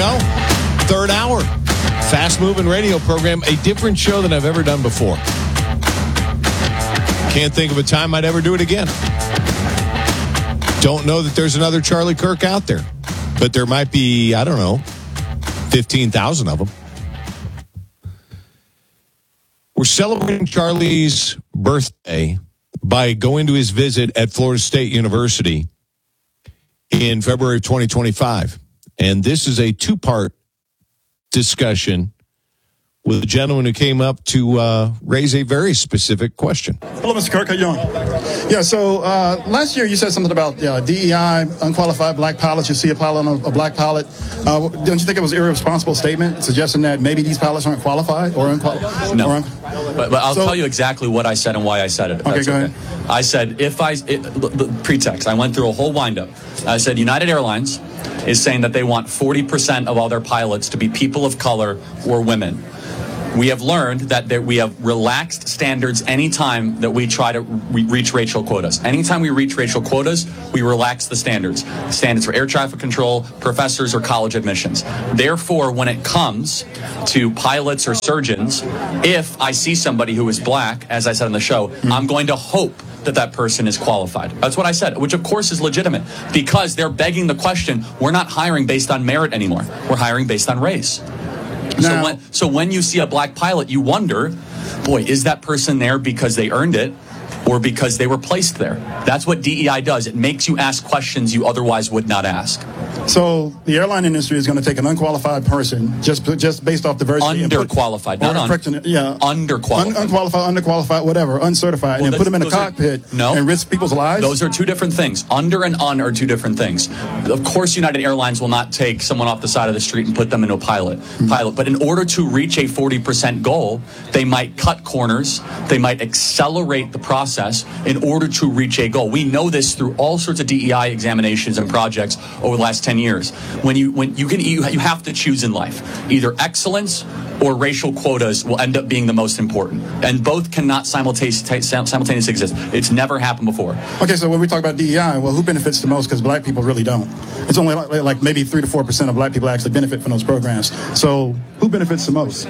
go. Third hour. Fast-moving radio program. A different show than I've ever done before. Can't think of a time I'd ever do it again. Don't know that there's another Charlie Kirk out there. But there might be, I don't know, 15,000 of them. We're celebrating Charlie's birthday by going to his visit at Florida State University in February of 2025. And this is a two-part discussion with a gentleman who came up to raise a very specific question. Hello, Mr. Kirk. How you doing? Yeah, so last year you said something about DEI, unqualified black pilots. You see a pilot on a black pilot. Don't you think it was an irresponsible statement suggesting that maybe these pilots aren't qualified or unqualified? No. But I'll tell you exactly what I said and why I said it. Okay, go ahead. I said, the pretext, I went through a whole windup. I said United Airlines is saying that they want 40% of all their pilots to be people of color or women. We have learned that we have relaxed standards anytime that we try to reach racial quotas. Anytime we reach racial quotas, we relax the standards. Standards for air traffic control, professors, or college admissions. Therefore, when it comes to pilots or surgeons, if I see somebody who is black, as I said on the show, I'm going to hope that person is qualified. That's what I said, which of course is legitimate because they're begging the question, we're not hiring based on merit anymore. We're hiring based on race. So when you see a black pilot, you wonder, boy, is that person there because they earned it or because they were placed there? That's what DEI does. It makes you ask questions you otherwise would not ask. So the airline industry is going to take an unqualified person just based off diversity. Underqualified, not underqualified. Unqualified, underqualified, whatever, uncertified, and put them in a cockpit and risk people's lives? Those are two different things. Under and un are two different things. Of course, United Airlines will not take someone off the side of the street and put them into a pilot. But in order to reach a 40% goal, they might cut corners. They might accelerate the process in order to reach a goal. We know this through all sorts of DEI examinations and projects over the last 10 years. You have to choose in life. Either excellence or racial quotas will end up being the most important. And both cannot simultaneously exist. It's never happened before. Okay, so when we talk about DEI, well, who benefits the most? Because black people really don't. It's only like maybe 3 to 4% of black people actually benefit from those programs. So who benefits the most?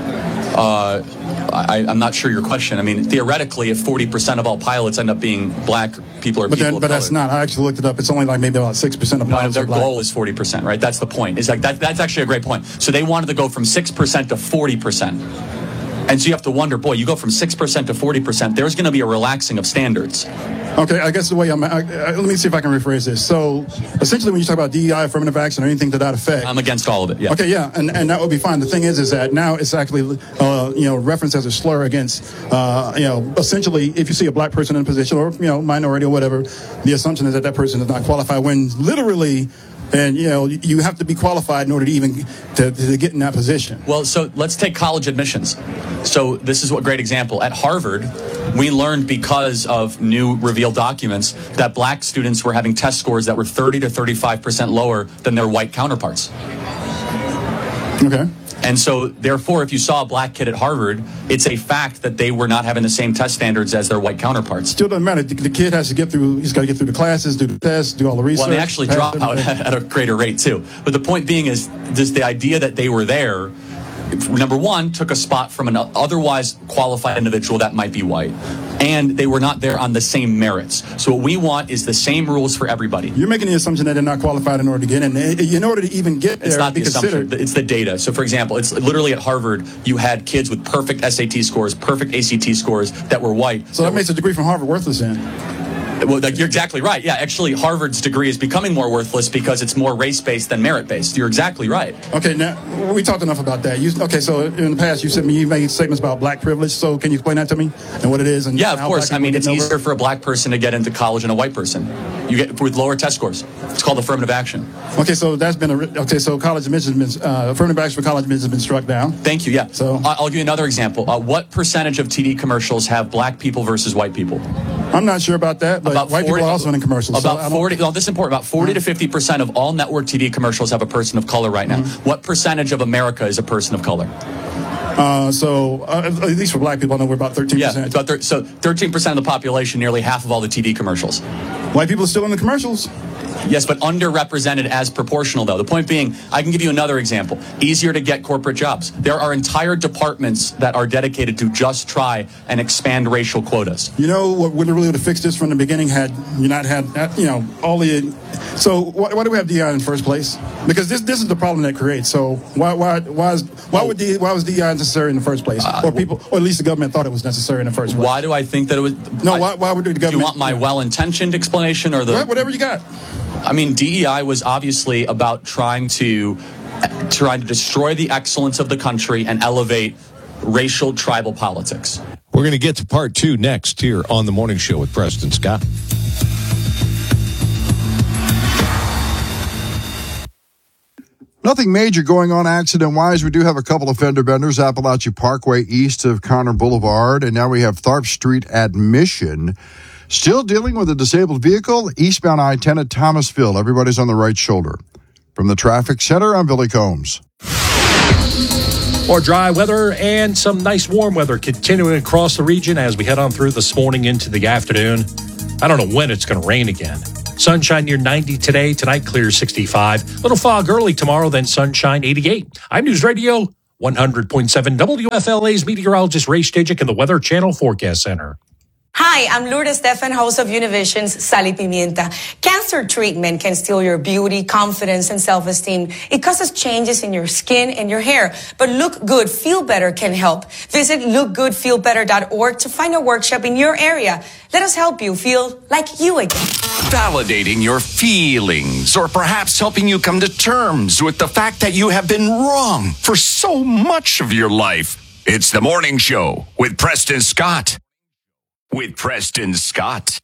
I'm not sure your question. I mean, theoretically, if 40% of all pilots end up being black people or people of color. But that's not. I actually looked it up. It's only like maybe about 6% of pilots. Their goal is 40%, right? That's the point. It's like that's actually a great point. So they wanted to go from 6% to 40%. And so you have to wonder, boy, you go from 6% to 40%, there's going to be a relaxing of standards. Okay, I guess the way let me see if I can rephrase this. So essentially when you talk about DEI, affirmative action, or anything to that effect. I'm against all of it, yeah. Okay, yeah, and that would be fine. The thing is that now it's actually, referenced as a slur against, essentially if you see a black person in a position or, minority or whatever, the assumption is that person is not qualified when literally... And, you have to be qualified in order to even to get in that position. Well, so let's take college admissions. So this is what great example. At Harvard, we learned because of new revealed documents that black students were having test scores that were 30 to 35% lower than their white counterparts. Okay. And so, therefore, if you saw a black kid at Harvard, it's a fact that they were not having the same test standards as their white counterparts. Still doesn't matter. The kid has to he's got to get through the classes, do the tests, do all the research. Well, they actually drop out at a greater rate, too. But the point being is just the idea that they were there, number one, took a spot from an otherwise qualified individual that might be white. And they were not there on the same merits. So what we want is the same rules for everybody. You're making the assumption that they're not qualified in order to get in. In order to even get there, it's not the assumption. It's the data. So, for example, it's literally at Harvard, you had kids with perfect SAT scores, perfect ACT scores that were white. So that makes a degree from Harvard worthless then. Well, you're exactly right. Yeah, actually, Harvard's degree is becoming more worthless because it's more race-based than merit-based. You're exactly right. Okay, now, we talked enough about that. So in the past, you made statements about black privilege. So can you explain that to me and what it is? And yeah, of course. I mean, it's easier for a black person to get into college than a white person. You get with lower test scores. It's called affirmative action. Okay, so that's been so college admissions, affirmative action for college admissions has been struck down. Thank you. Yeah. So I'll give you another example. What percentage of TV commercials have black people versus white people? I'm not sure about that, but white people are also in commercials. About 40. Well, this is important. About 40 to 50% of all network TV commercials have a person of color right now. What percentage of America is a person of color? At least for black people, I know we're about 13%. Yeah, so 13% of the population, nearly half of all the TV commercials. White people are still in the commercials. Yes, but underrepresented as proportional, though. The point being, I can give you another example. Easier to get corporate jobs. There are entire departments that are dedicated to just try and expand racial quotas. You know what would really have fixed this from the beginning had you not had, all the... So why do we have DEI in the first place? Because this is the problem that creates. So why was DEI necessary in the first place? Or at least the government thought it was necessary in the first place. Why do I think that it was... No, why would the government... Do you want my well-intentioned explanation or the... Whatever you got. I mean, DEI was obviously about trying to destroy the excellence of the country and elevate racial tribal politics. We're going to get to part 2 next here on The Morning Show with Preston Scott. Nothing major going on accident-wise. We do have a couple of fender benders, Appalachia Parkway east of Connor Boulevard, and now we have Tharp Street at Mission. Still dealing with a disabled vehicle, eastbound I-10 at Thomasville. Everybody's on the right shoulder. From the traffic center, I'm Billy Combs. More dry weather and some nice warm weather continuing across the region as we head on through this morning into the afternoon. I don't know when it's going to rain again. Sunshine near 90 today. Tonight, clear 65. Little fog early tomorrow, then sunshine 88. I'm News Radio 100.7 WFLA's meteorologist Ray Stajic in the Weather Channel Forecast Center. Hi, I'm Lourdes Stefan, host of Univision's Sal y Pimienta. Cancer treatment can steal your beauty, confidence, and self-esteem. It causes changes in your skin and your hair. But Look Good, Feel Better can help. Visit lookgoodfeelbetter.org to find a workshop in your area. Let us help you feel like you again. Validating your feelings, or perhaps helping you come to terms with the fact that you have been wrong for so much of your life. It's The Morning Show with Preston Scott. With Preston Scott.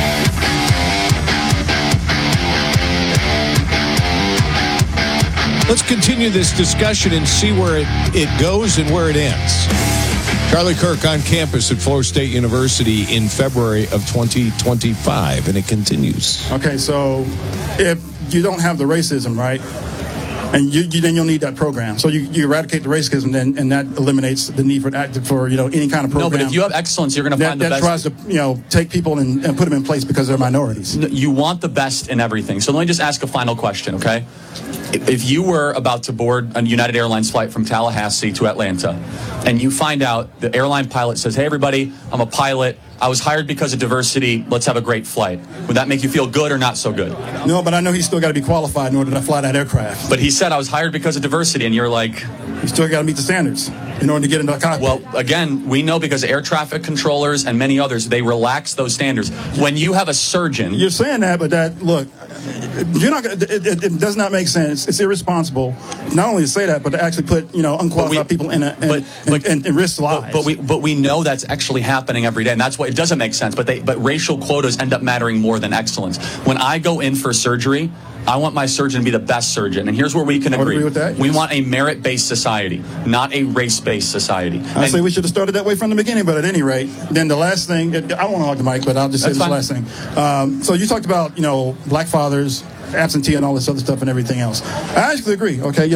Let's continue this discussion and see where it goes and where it ends. Charlie Kirk on campus at Florida State University in February of 2025, and it continues. Okay, so if you don't have the racism, right, and then you'll need that program. So you eradicate the racism, and that eliminates the need for any kind of program. No, but if you have excellence, you're going to find the best. That tries to take people and put them in place because they're minorities. You want the best in everything. So let me just ask a final question, okay? If you were about to board a United Airlines flight from Tallahassee to Atlanta, and you find out the airline pilot says, "Hey, everybody, I'm a pilot. I was hired because of diversity. Let's have a great flight." Would that make you feel good or not so good? No, but I know he's still got to be qualified in order to fly that aircraft. But he said, "I was hired because of diversity," and you're like... You still got to meet the standards in order to get into the cockpit. Well, again, we know because air traffic controllers and many others, they relax those standards. When you have a surgeon... You're saying that, but look, you're not. It does not make sense. It's irresponsible not only to say that, but to actually put unqualified people in risk lives. But we know that's actually happening every day, and that's why it doesn't make sense. But racial quotas end up mattering more than excellence. When I go in for surgery, I want my surgeon to be the best surgeon. And here's where we can agree. With that, yes. We want a merit-based society, not a race-based society. I say we should have started that way from the beginning, but at any rate, then the last thing, I don't want to hog the mic, but I'll just say this last thing. So you talked about, black fathers, absentee and all this other stuff and everything else. I actually agree. Okay,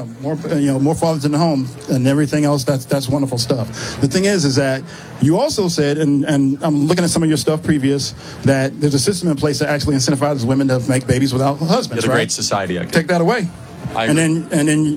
more fathers in the home and everything else. That's wonderful stuff. The thing is that you also said, and I'm looking at some of your stuff previous, that there's a system in place that actually incentivizes women to make babies without husbands. It's a great society. Take that away. And then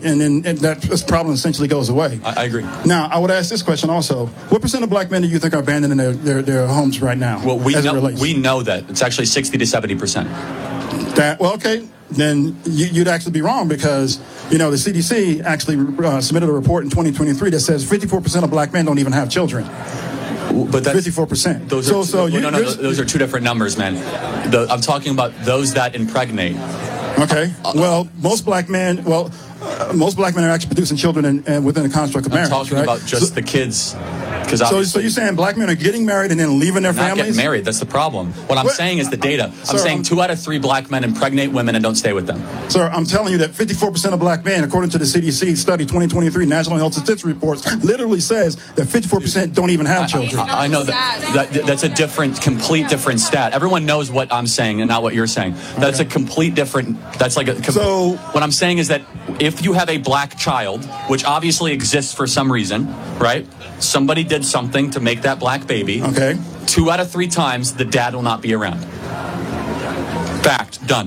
that problem essentially goes away. I agree. Now, I would ask this question also: what % of black men do you think are abandoning their homes right now? Well, we know that it's actually 60 to 70%. Okay, then you'd actually be wrong because, the CDC actually submitted a report in 2023 that says 54% of black men don't even have children. But that's 54%. Those are two different numbers, man. I'm talking about those that impregnate. Okay. Well, most black men are actually producing children within the construct of marriage. I'm talking about just the kids. So you're saying black men are getting married and then leaving their families? Not getting married. That's the problem. What I'm saying is the data. I'm saying 2 out of 3 black men impregnate women and don't stay with them. Sir, I'm telling you that 54% of black men, according to the CDC study 2023 National Health Statistics reports, literally says that 54% don't even have children. I know that's a complete different stat. Everyone knows what I'm saying and not what you're saying. That's a complete different. That's like a. So what I'm saying is that if you have a black child, which obviously exists for some reason, right? Somebody did something to make that black baby. Okay. 2 out of 3 times, the dad will not be around. Fact. Done.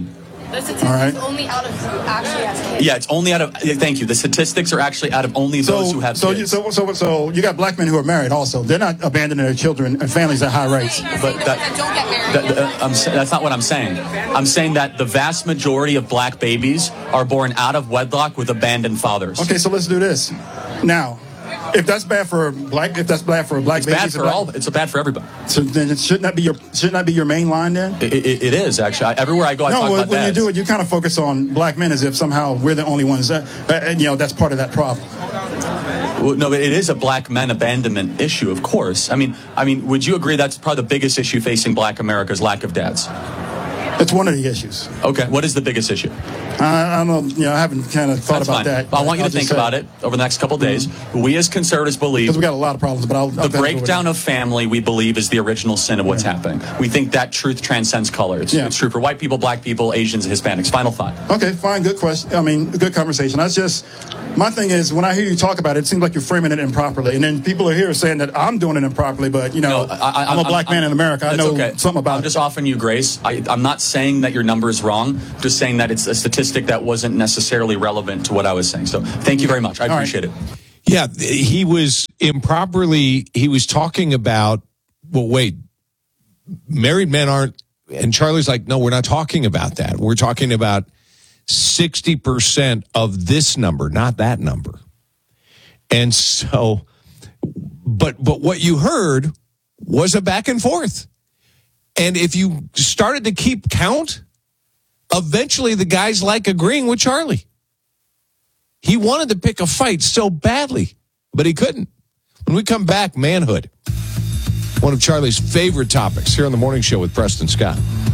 The statistics only out of who actually has kids. Yeah, it's only out of. Thank you. The statistics are actually out of only those who have kids. So you got black men who are married also. They're not abandoning their children and families at high rates. But that don't get married. That's not what I'm saying. I'm saying that the vast majority of black babies are born out of wedlock with abandoned fathers. Okay, so let's do this. Now, if that's bad for black, it's babies, bad for all. It's bad for everybody. So then shouldn't that be your main line then? It is actually. Everywhere I go, I talk about that. When you do it, you kind of focus on black men as if somehow we're the only ones that, that's part of that problem. Well, no, but it is a black men abandonment issue, of course. I mean, would you agree that's probably the biggest issue facing black America is lack of dads? It's one of the issues. Okay, what is the biggest issue? I don't know. I haven't kind of thought about that. I want you to think about it over the next couple of days. We as conservatives believe... Because we got a lot of problems, but I'll the breakdown of family, we believe, is the original sin of what's happening. We think that truth transcends color. It's true for white people, black people, Asians, Hispanics. Final thought. Okay, fine. Good question. Good conversation. That's just... My thing is, when I hear you talk about it, it seems like you're framing it improperly. And then people are here saying that I'm doing it improperly, but, I'm a black man in America. I know something about it. I'm just offering you grace. I'm not saying that your number is wrong, just saying that it's a statistic that wasn't necessarily relevant to what I was saying. So thank you very much. I appreciate it. Yeah, he was talking about, well, wait, married men aren't, and Charlie's like, no, we're not talking about that. We're talking about 60% of this number, not that number. And so, but what you heard was a back and forth. And if you started to keep count, eventually the guy's like agreeing with Charlie. He wanted to pick a fight so badly, but he couldn't. When we come back, manhood. One of Charlie's favorite topics here on the Morning Show with Preston Scott.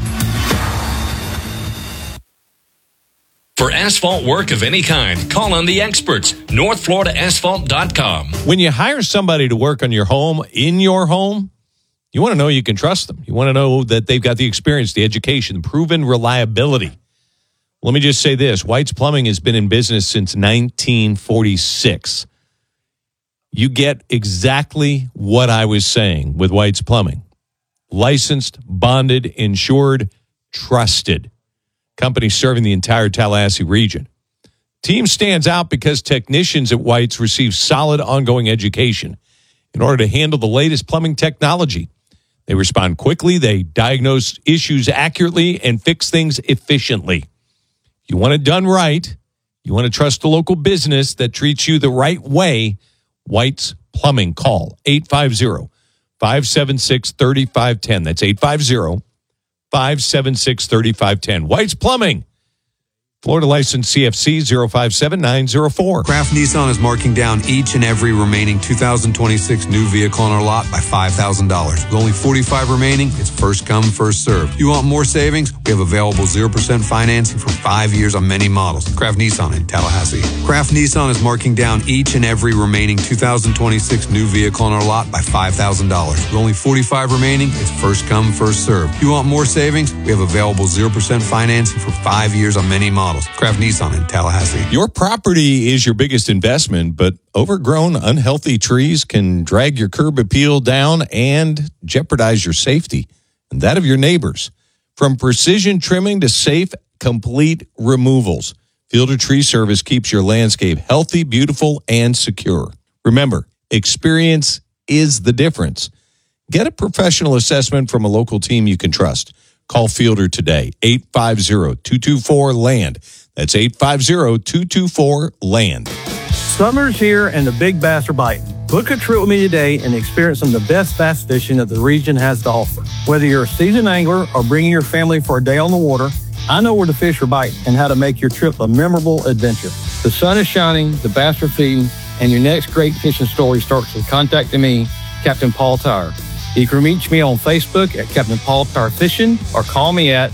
For asphalt work of any kind, call on the experts. NorthFloridaAsphalt.com. When you hire somebody to work on your home, in your home, you want to know you can trust them. You want to know that they've got the experience, the education, proven reliability. Let me just say this. White's Plumbing has been in business since 1946. You get exactly what I was saying with White's Plumbing. Licensed, bonded, insured, trusted. Company serving the entire Tallahassee region. Team stands out because technicians at White's receive solid ongoing education in order to handle the latest plumbing technology. They respond quickly, they diagnose issues accurately, and fix things efficiently. You want it done right, you want to trust a local business that treats you the right way, White's Plumbing. Call 850-576-3510. That's 850-576-3510. White's Plumbing. Florida license CFC 057904. Kraft Nissan is marking down each and every remaining 2026 new vehicle on our lot by $5,000. With only 45 remaining, it's first come, first served. You want more savings? We have available 0% financing for 5 years on many models. Kraft Nissan in Tallahassee. Kraft Nissan is marking down each and every remaining 2026 new vehicle on our lot by $5,000. With only 45 remaining, it's first come, first served. You want more savings? We have available 0% financing for 5 years on many models. Kraft Nissan in Tallahassee. Your property is your biggest investment, but overgrown, unhealthy trees can drag your curb appeal down and jeopardize your safety and that of your neighbors. From precision trimming to safe, complete removals, Fielder Tree Service keeps your landscape healthy, beautiful, and secure. Remember, experience is the difference. Get a professional assessment from a local team you can trust. Call Fielder today, 850-224-LAND. That's 850-224-LAND. Summer's here and the big bass are biting. Book a trip with me today and experience some of the best bass fishing that the region has to offer. Whether you're a seasoned angler or bringing your family for a day on the water, I know where the fish are biting and how to make your trip a memorable adventure. The sun is shining, the bass are feeding, and your next great fishing story starts with contacting me, Captain Paul Tyer. You can reach me on Facebook at Captain Paul Tyer Fishing or call me at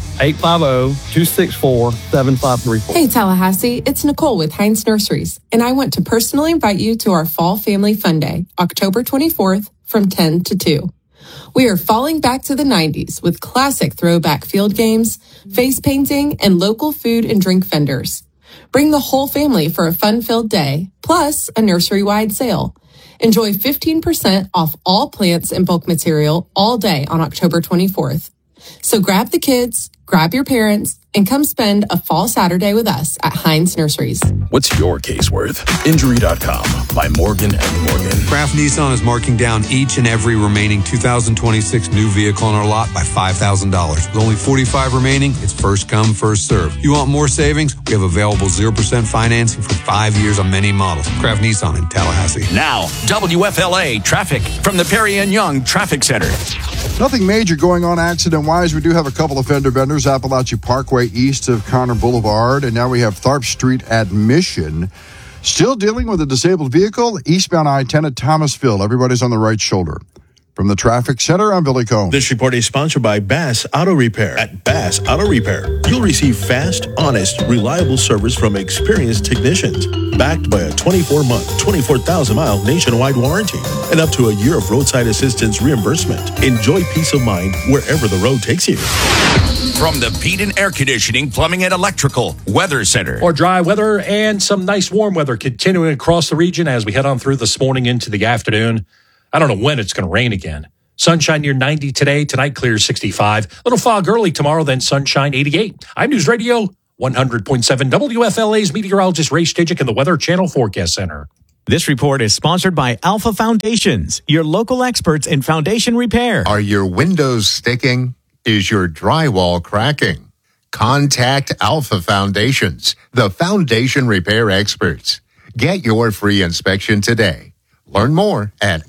850-264-7534. Hey Tallahassee, it's Nicole with Heinz Nurseries, and I want to personally invite you to our Fall Family Fun Day, October 24th from 10 to 2. We are falling back to the 90s with classic throwback field games, face painting, and local food and drink vendors. Bring the whole family for a fun-filled day, plus a nursery-wide sale. Enjoy 15% off all plants and bulk material all day on October 24th. So grab the kids, grab your parents, and come spend a fall Saturday with us at Heinz Nurseries. What's your case worth? Injury.com by Morgan & Morgan. Craft Nissan is marking down each and every remaining 2026 new vehicle on our lot by $5,000. With only 45 remaining, it's first come, first serve. You want more savings? We have available 0% financing for 5 years on many models. Craft Nissan in Tallahassee. Now, WFLA traffic from the Perry and Young Traffic Center. Nothing major going on accident-wise. We do have a couple of fender benders, Appalachia Parkway east of Connor Boulevard, and now we have Tharp Street at Mission. Still dealing with a disabled vehicle, eastbound I-10 at Thomasville. Everybody's on the right shoulder. From the Traffic Center, I'm Billy Cohn. This report is sponsored by Bass Auto Repair. At Bass Auto Repair, you'll receive fast, honest, reliable service from experienced technicians, backed by a 24-month, 24,000-mile nationwide warranty, and up to a year of roadside assistance reimbursement. Enjoy peace of mind wherever the road takes you. From the Peden Air Conditioning, Plumbing, and Electrical Weather Center. Or dry weather and some nice warm weather continuing across the region as we head on through this morning into the afternoon. I don't know when it's going to rain again. Sunshine near 90 today. Tonight clears 65. Little fog early tomorrow, then sunshine 88. I'm News Radio 100.7 WFLA's meteorologist Ray Stijik in the Weather Channel Forecast Center. This report is sponsored by Alpha Foundations, your local experts in foundation repair. Are your windows sticking? Is your drywall cracking? Contact Alpha Foundations, the foundation repair experts. Get your free inspection today. Learn more at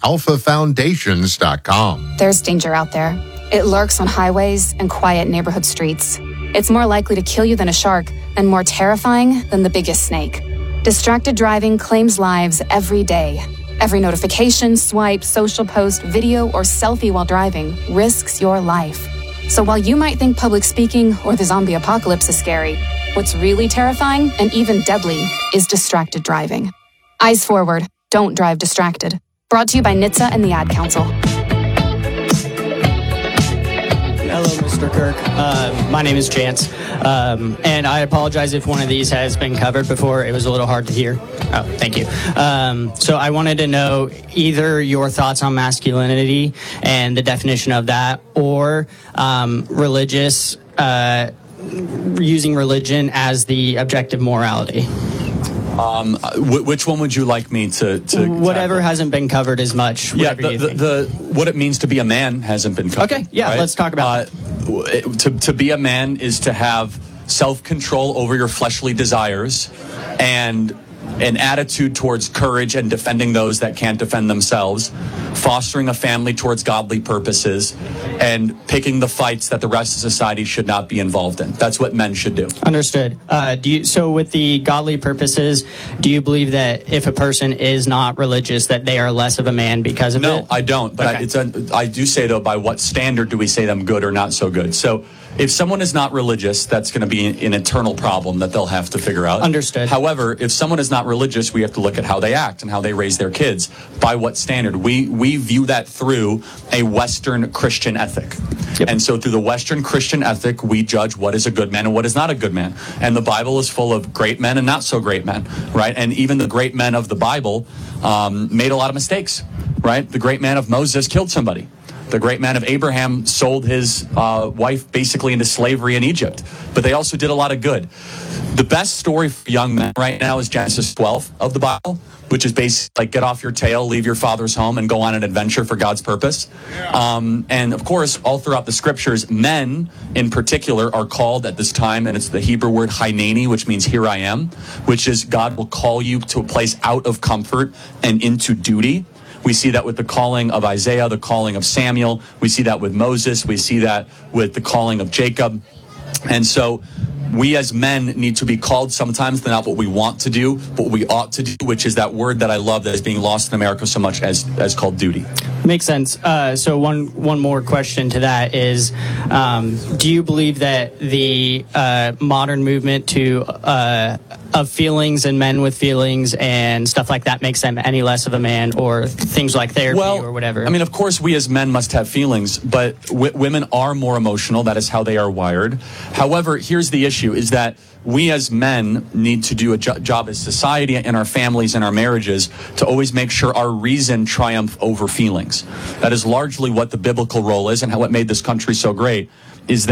alphafoundations.com. There's danger out there. It lurks on highways and quiet neighborhood streets. It's more likely to kill you than a shark and more terrifying than the biggest snake. Distracted driving claims lives every day. Every notification, swipe, social post, video, or selfie while driving risks your life. So while you might think public speaking or the zombie apocalypse is scary, what's really terrifying and even deadly is distracted driving. Eyes forward. Don't drive distracted. Brought to you by NHTSA and the Ad Council. Hello, Mr. Kirk. My name is Chance, and I apologize if one of these has been covered before. It was a little hard to hear. Oh, thank you. So I wanted to know either your thoughts on masculinity and the definition of that, or religious, using religion as the objective morality. Which one would you like me to whatever tackle? Hasn't been covered as much. Yeah, what it means to be a man hasn't been covered. Okay, yeah, right? Let's talk about to be a man is to have self-control over your fleshly desires and an attitude towards courage and defending those that can't defend themselves, fostering a family towards godly purposes, and picking the fights that the rest of society should not be involved in. That's what men should do. Understood. So with the godly purposes, do you believe that if a person is not religious, that they are less of a man because of it? No, I don't. But okay. I do say, though, by what standard do we say them good or not so good? So if someone is not religious, that's going to be an eternal problem that they'll have to figure out. Understood. However, if someone is not religious, we have to look at how they act and how they raise their kids. By what standard? We view that through a Western Christian ethic. Yep. And so through the Western Christian ethic, we judge what is a good man and what is not a good man. And the Bible is full of great men and not so great men, right? And even the great men of the Bible made a lot of mistakes, right? The great man of Moses killed somebody. The great man of Abraham sold his wife basically into slavery in Egypt. But they also did a lot of good. The best story for young men right now is Genesis 12 of the Bible, which is basically like get off your tail, leave your father's home, and go on an adventure for God's purpose. And of course, all throughout the scriptures, men in particular are called at this time, and it's the Hebrew word hineni, which means here I am, which is God will call you to a place out of comfort and into duty. We see that with the calling of Isaiah, the calling of Samuel. We see that with Moses. We see that with the calling of Jacob. And so we as men need to be called sometimes to not what we want to do, but what we ought to do, which is that word that I love that is being lost in America so much as called duty. Makes sense. So one more question to that is, do you believe that the modern movement to of feelings and men with feelings and stuff like that makes them any less of a man, or things like therapy or whatever? I mean, of course, we as men must have feelings, but women are more emotional. That is how they are wired. However, here's the issue, is that we as men need to do a job as society and our families and our marriages to always make sure our reason triumph over feelings. That is largely what the biblical role is, and how what made this country so great is that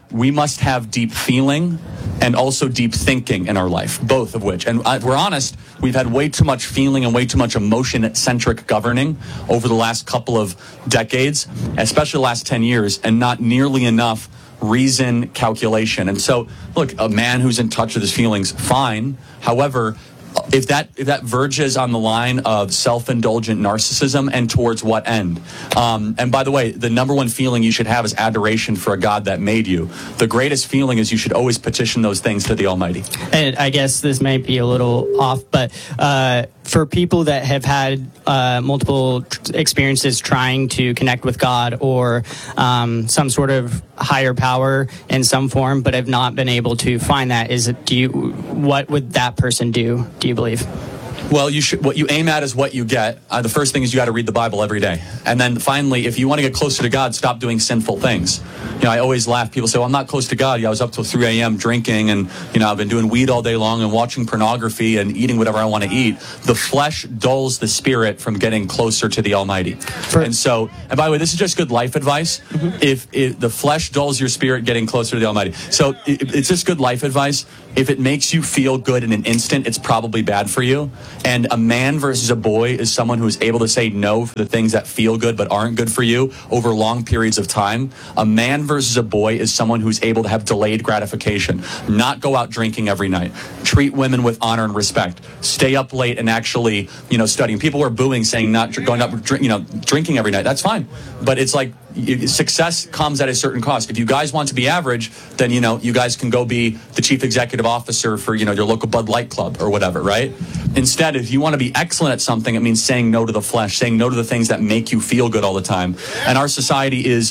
we must have deep feeling and also deep thinking in our life, both of which. And if we're honest, we've had way too much feeling and way too much emotion-centric governing over the last couple of decades, especially the last 10 years, and not nearly enough reason, calculation. And so, look, a man who's in touch with his feelings, fine. However, if that verges on the line of self-indulgent narcissism, and towards what end? And by the way, the number one feeling you should have is adoration for a God that made you. The greatest feeling is you should always petition those things to the Almighty. And I guess this may be a little off, but for people that have had multiple experiences trying to connect with God or some sort of higher power in some form, but have not been able to find that, what would that person do you believe? Well, what you aim at is what you get. The first thing is you got to read the Bible every day. And then finally, if you want to get closer to God, stop doing sinful things. I always laugh. People say, well, I'm not close to God. I was up till 3 a.m. drinking, and, I've been doing weed all day long and watching pornography and eating whatever I want to eat. The flesh dulls the spirit from getting closer to the Almighty. And by the way, this is just good life advice. Mm-hmm. If the flesh dulls your spirit, getting closer to the Almighty. So it's just good life advice. If it makes you feel good in an instant, it's probably bad for you. And a man versus a boy is someone who is able to say no for the things that feel good but aren't good for you over long periods of time. A man versus a boy is someone who's able to have delayed gratification, not go out drinking every night, treat women with honor and respect, stay up late and actually, studying. People were booing, saying not going up, drinking every night. That's fine. But it's like, success comes at a certain cost. If you guys want to be average, then, you guys can go be the chief executive officer for, your local Bud Light Club or whatever, right? Instead, if you want to be excellent at something, it means saying no to the flesh, saying no to the things that make you feel good all the time. And our society is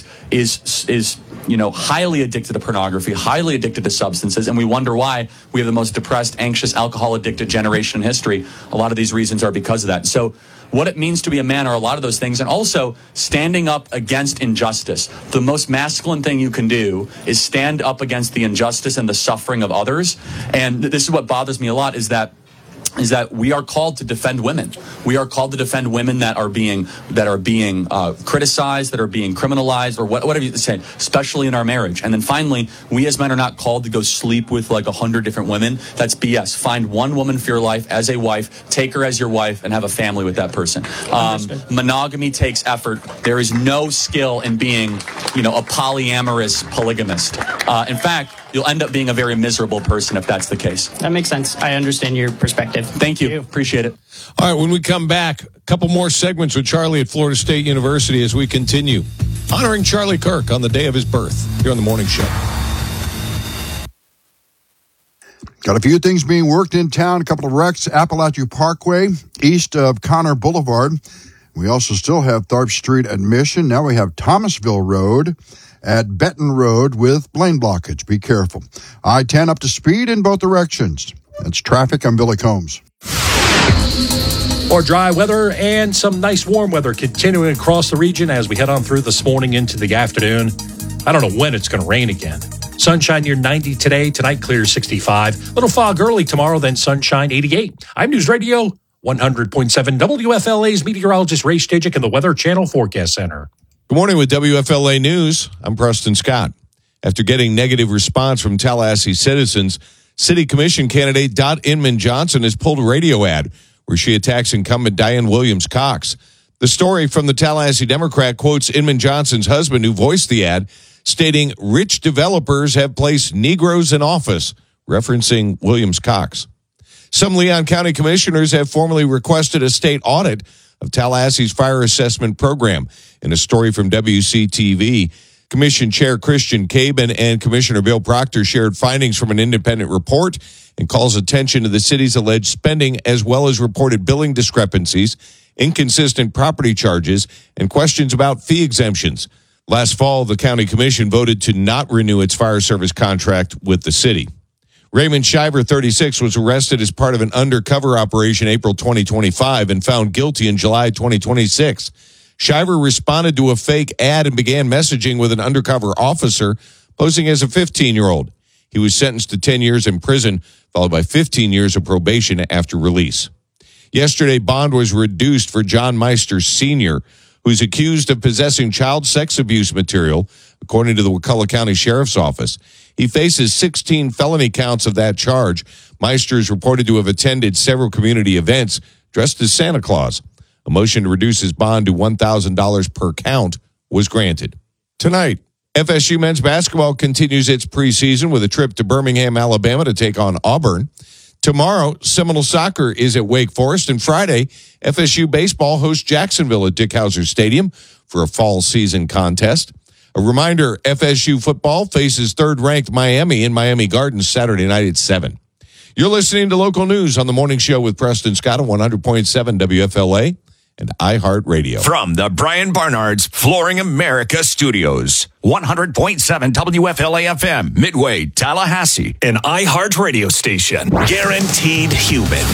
highly addicted to pornography, highly addicted to substances, and we wonder why we have the most depressed, anxious, alcohol-addicted generation in history. A lot of these reasons are because of that. So what it means to be a man are a lot of those things, and also standing up against injustice. The most masculine thing you can do is stand up against the injustice and the suffering of others. And this is what bothers me a lot, is that we are called to defend women. We are called to defend women that are being criticized, that are being criminalized, or whatever you say, especially in our marriage. And then finally, we as men are not called to go sleep with like 100 different women. That's BS. Find one woman for your life as a wife, take her as your wife, and have a family with that person. Monogamy takes effort. There is no skill in being, a polyamorous polygamist. In fact, you'll end up being a very miserable person if that's the case. That makes sense. I understand your perspective. Thank you. Appreciate it. All right, when we come back, a couple more segments with Charlie at Florida State University as we continue honoring Charlie Kirk on the day of his birth here on The Morning Show. Got a few things being worked in town, a couple of wrecks, Appalachia Parkway, east of Connor Boulevard. We also still have Tharp Street at Mission. Now we have Thomasville Road at Benton Road with lane blockage. Be careful. I-10 up to speed in both directions. That's traffic. I'm Billy Combs. More dry weather and some nice warm weather continuing across the region as we head on through this morning into the afternoon. I don't know when it's going to rain again. Sunshine near 90 today. Tonight, clear 65. Little fog early tomorrow, then sunshine 88. I'm News Radio 100.7 WFLA's meteorologist Ray Stajic in the Weather Channel Forecast Center. Good morning with WFLA News. I'm Preston Scott. After getting negative response from Tallahassee citizens, City Commission candidate Dot Inman Johnson has pulled a radio ad where she attacks incumbent Diane Williams-Cox. The story from the Tallahassee Democrat quotes Inman Johnson's husband who voiced the ad, stating rich developers have placed Negroes in office, referencing Williams-Cox. Some Leon County commissioners have formally requested a state audit of Tallahassee's fire assessment program. In a story from WCTV, Commission Chair Christian Cabin and Commissioner Bill Proctor shared findings from an independent report and calls attention to the city's alleged spending as well as reported billing discrepancies, inconsistent property charges, and questions about fee exemptions. Last fall, the county commission voted to not renew its fire service contract with the city. Raymond Shiver, 36, was arrested as part of an undercover operation April 2025 and found guilty in July 2026. Shiver responded to a fake ad and began messaging with an undercover officer posing as a 15-year-old. He was sentenced to 10 years in prison, followed by 15 years of probation after release. Yesterday, bond was reduced for John Meister Sr., who's accused of possessing child sex abuse material, according to the Wakulla County Sheriff's Office. He faces 16 felony counts of that charge. Meister is reported to have attended several community events dressed as Santa Claus. A motion to reduce his bond to $1,000 per count was granted. Tonight, FSU men's basketball continues its preseason with a trip to Birmingham, Alabama to take on Auburn. Tomorrow, Seminole soccer is at Wake Forest, and Friday, FSU baseball hosts Jacksonville at Dick Howser Stadium for a fall season contest. A reminder, FSU football faces third-ranked Miami in Miami Gardens Saturday night at 7. You're listening to Local News on the Morning Show with Preston Scott on 100.7 WFLA and iHeartRadio. From the Brian Barnard's Flooring America Studios, 100.7 WFLA FM, Midway, Tallahassee, An iHeart radio station. Guaranteed human.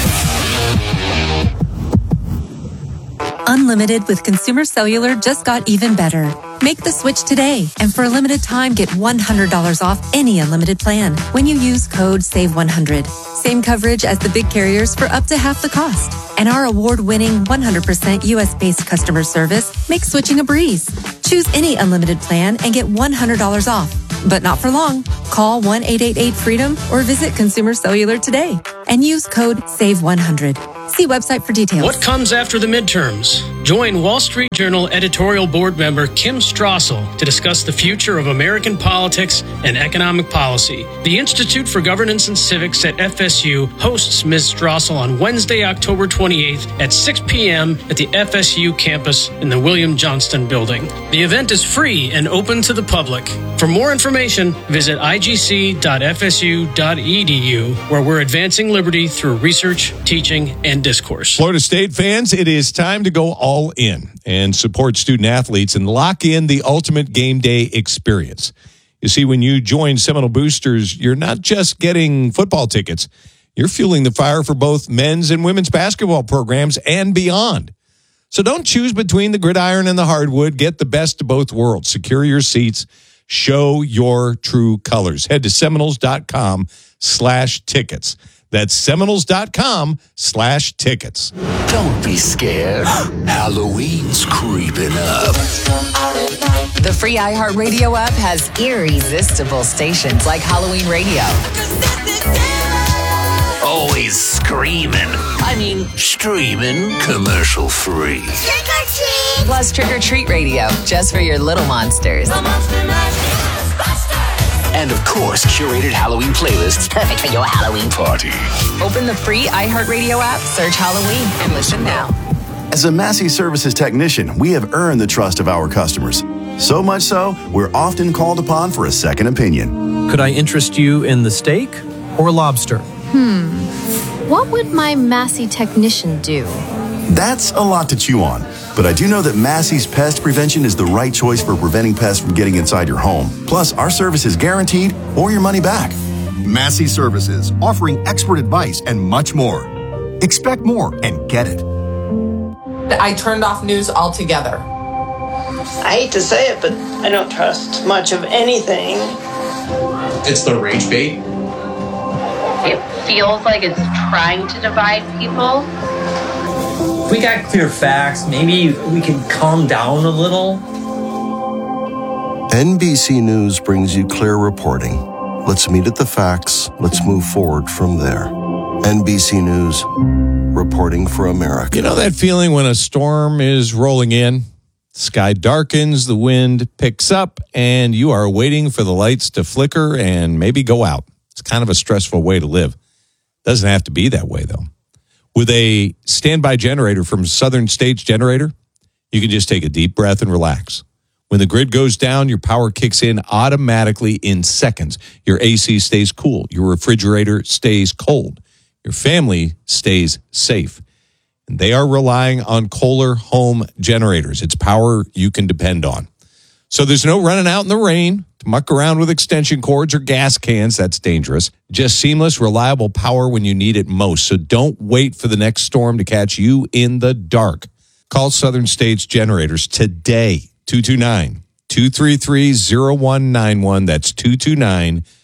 Unlimited with Consumer Cellular just got even better. Make the switch today, and for a limited time, get $100 off any unlimited plan when you use code SAVE100. Same coverage as the big carriers for up to half the cost. And our award-winning 100% U.S.-based customer service makes switching a breeze. Choose any unlimited plan and get $100 off. But not for long. Call 1-888-FREEDOM or visit Consumer Cellular today and use code SAVE100. See website for details. What comes after the midterms? Join Wall Street Journal editorial board member Kim Strassel to discuss the future of American politics and economic policy. The Institute for Governance and Civics at FSU hosts Ms. Strassel on Wednesday, October 28th at 6 p.m. at the FSU campus in the William Johnston building. The event is free and open to the public. For more information, visit igc.fsu.edu, where we're advancing liberty through research, teaching, and discourse. Florida State fans, it is time to go all in and support student athletes and lock in the ultimate game day experience. You see, when you join Seminole Boosters, you're not just getting football tickets. You're fueling the fire for both men's and women's basketball programs and beyond. So don't choose between the gridiron and the hardwood. Get the best of both worlds. Secure your seats. Show your true colors. Head to Seminoles.com/tickets. That's Seminoles.com/tickets. Don't be scared. Halloween's creeping up. The free iHeartRadio app has irresistible stations like Halloween Radio. Always screaming. I mean, streaming commercial free. Trick or treat! Plus Trick or Treat Radio, just for your little monsters. And of course, curated Halloween playlists perfect for your Halloween party. Open the free iHeartRadio app, search Halloween, and listen now. As a Massey Services technician, we have earned the trust of our customers. So much so, we're often called upon for a second opinion. Could I interest you in the steak or lobster? What would my Massey technician do? That's a lot to chew on. But I do know that Massey's Pest Prevention is the right choice for preventing pests from getting inside your home. Plus, our service is guaranteed or your money back. Massey Services, offering expert advice and much more. Expect more and get it. I turned off news altogether. I hate to say it, but I don't trust much of anything. It's the rage bait. It feels like it's trying to divide people. If we got clear facts, maybe we can calm down a little. NBC News brings you clear reporting. Let's meet at the facts. Let's move forward from there. NBC News, reporting for America. You know that feeling when a storm is rolling in? The sky darkens, the wind picks up, and you are waiting for the lights to flicker and maybe go out. It's kind of a stressful way to live. Doesn't have to be that way, though. With a standby generator from Southern States Generator, you can just take a deep breath and relax. When the grid goes down, your power kicks in automatically in seconds. Your AC stays cool. Your refrigerator stays cold. Your family stays safe. And they are relying on Kohler home generators. It's power you can depend on. So there's no running out in the rain to muck around with extension cords or gas cans. That's dangerous. Just seamless, reliable power when you need it most. So don't wait for the next storm to catch you in the dark. Call Southern States Generators today. 229-233-0191. That's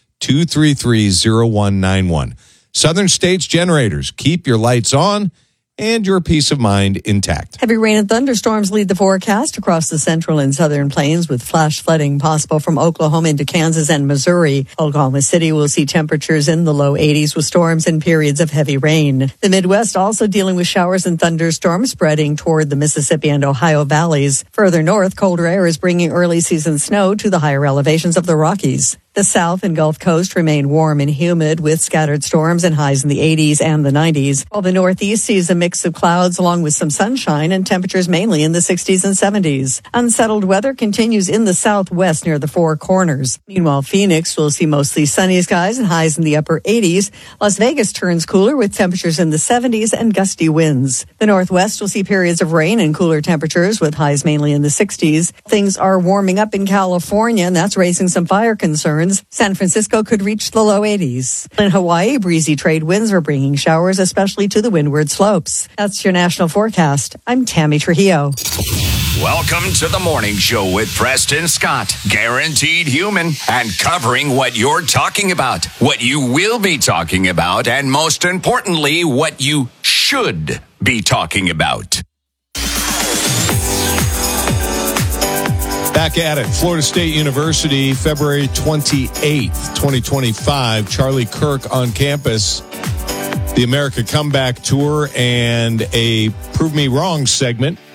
229-233-0191. Southern States Generators. Keep your lights on and your peace of mind intact. Heavy rain and thunderstorms lead the forecast across the central and southern plains, with flash flooding possible from Oklahoma into Kansas and Missouri. Oklahoma City will see temperatures in the low 80s with storms and periods of heavy rain. The Midwest also dealing with showers and thunderstorms spreading toward the Mississippi and Ohio valleys. Further north, colder air is bringing early season snow to the higher elevations of the Rockies. The South and Gulf Coast remain warm and humid with scattered storms and highs in the 80s and the 90s, while the Northeast sees a mix of clouds along with some sunshine and temperatures mainly in the 60s and 70s. Unsettled weather continues in the Southwest near the Four Corners. Meanwhile, Phoenix will see mostly sunny skies and highs in the upper 80s. Las Vegas turns cooler with temperatures in the 70s and gusty winds. The Northwest will see periods of rain and cooler temperatures with highs mainly in the 60s. Things are warming up in California, and that's raising some fire concerns. San Francisco could reach the low 80s. In Hawaii, breezy trade winds are bringing showers, especially to the windward slopes. That's your national forecast. I'm Tammy Trujillo. Welcome to the morning show with Preston Scott. Guaranteed human and covering what you're talking about, what you will be talking about, and most importantly, what you should be talking about. Back at it, Florida State University, February 28th, 2025. Charlie Kirk on campus. The America Comeback Tour and a Prove Me Wrong segment